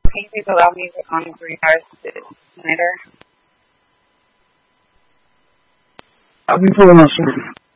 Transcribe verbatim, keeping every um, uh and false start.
Can you please allow me on regards to later? I'll be pulling on soon.